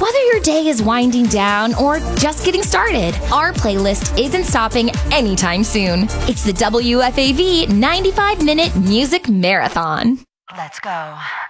Whether your day is winding down or just getting started, our playlist isn't stopping anytime soon. It's the WFAV 95-minute music marathon. Let's go.